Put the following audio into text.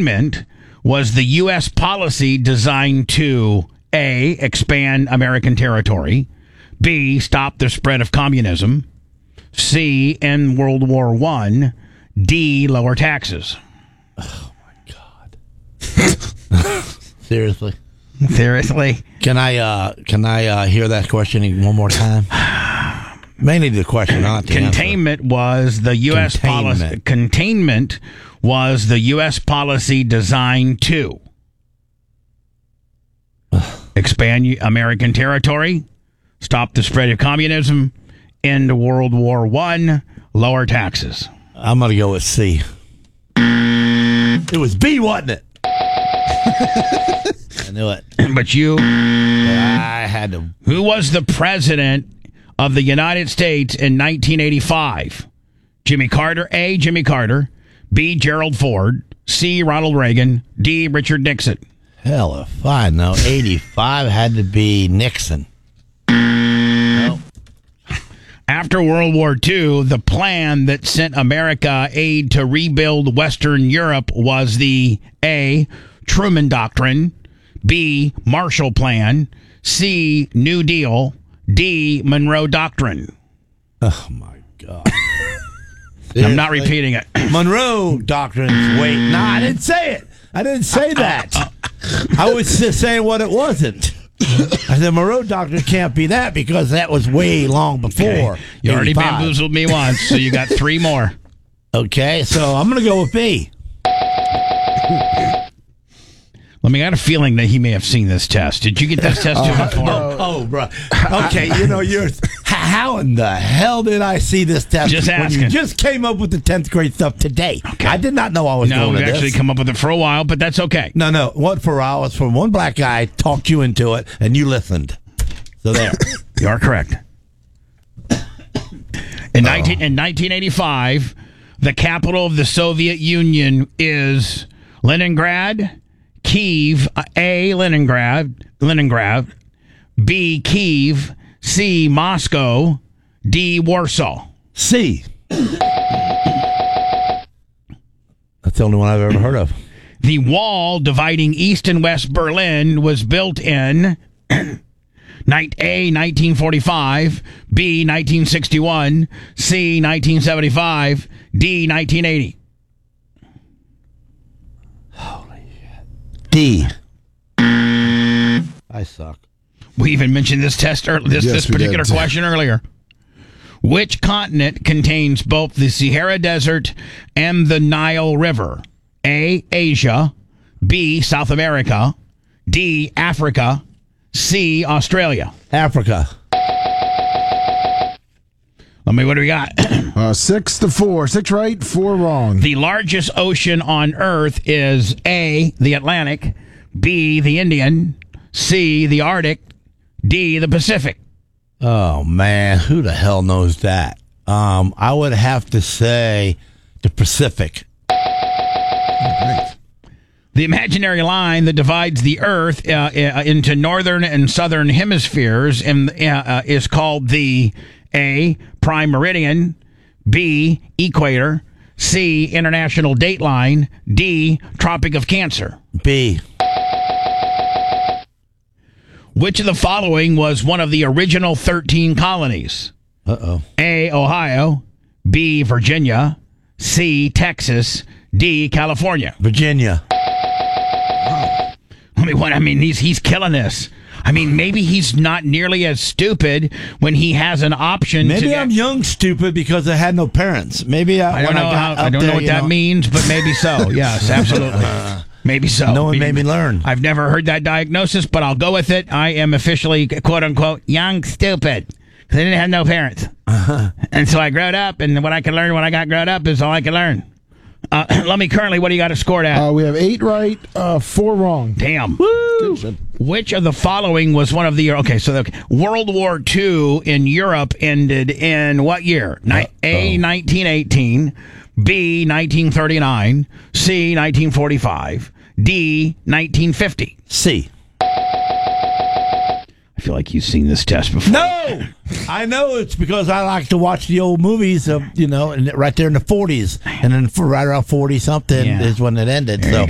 containment was the U.S. policy designed to A, expand American territory, B, stop the spread of communism, C, end World War I, D, lower taxes. Oh, my God. Seriously? Can I hear that question one more time? Mainly the question, not the Containment answer. was the U.S. policy. Containment was the U.S. policy designed to expand American territory, stop the spread of communism, end World War I, lower taxes. I'm going to go with C. It was B, wasn't it? I knew it. But you... I had to... Who was the president of the United States in 1985? Jimmy Carter, A, Jimmy Carter, B, Gerald Ford, C, Ronald Reagan, D, Richard Nixon. Hell if I know. 85 had to be Nixon. Nope. After World War II, the plan that sent America aid to rebuild Western Europe was the A, Truman Doctrine, B, Marshall Plan, C, New Deal, D, Monroe Doctrine. Oh, my God. I'm not repeating it. Monroe Doctrine. Wait, no, I didn't say it. I didn't say that. I was just saying what it wasn't. I said Monroe Doctrine can't be that because that was way long before. Okay. You already 85. bamboozled me once, so you got three more. Okay, so I'm going to go with B. I got a feeling that he may have seen this test. Did you get this test too before? Oh, bro. Okay, you're... How in the hell did I see this test Just asking. when you just came up with the 10th grade stuff today? Okay. I did not know I was No, going to we've this. actually come up with it for a while, but that's okay. No. What for a while? It's from one black guy talked you into it, and you listened. So there. You are correct. In 1985, the capital of the Soviet Union is Leningrad, Kyiv, A, Leningrad, B, Kyiv, C, Moscow, D, Warsaw. C. That's the only one I've ever heard of. The wall dividing East and West Berlin was built in A, 1945, B, 1961, C, 1975, D, 1980. D. I suck. We even mentioned this test this particular question earlier. Which continent contains both the Sahara Desert and the Nile River? A, Asia, B, South America, D, Africa, C, Australia. Africa. What do we got? 6-4. 6 right, 4 wrong. The largest ocean on Earth is A, the Atlantic, B, the Indian, C, the Arctic, D, the Pacific. Oh, man. Who the hell knows that? I would have to say the Pacific. The imaginary line that divides the Earth into northern and southern hemispheres is called the A, prime meridian, B, equator, C, international dateline, D, Tropic of Cancer. B. Which of the following was one of the original 13 colonies? Uh-oh. A, Ohio, B, Virginia, C, Texas, D, California. Virginia. He's killing this. Maybe he's not nearly as stupid when he has an option. Maybe I'm young stupid because I had no parents. Maybe I don't know what that means, but maybe so. Yes, absolutely. Maybe so. No one made me learn. I've never heard that diagnosis, but I'll go with it. I am officially, quote unquote, young stupid because I didn't have no parents. And so I growed up, and what I could learn when I got grown up is all I could learn. Let me currently, what do you got it scored at? We have 8 right, 4 wrong. Damn. Woo! Which of the following was one of the... World War II in Europe ended in what year? A, 1918, B, 1939, C, 1945, D, 1950. C. I feel like you've seen this test before. No! I know it's because I like to watch the old movies of, and right there in the 40s. And then right around 40-something is when it ended. So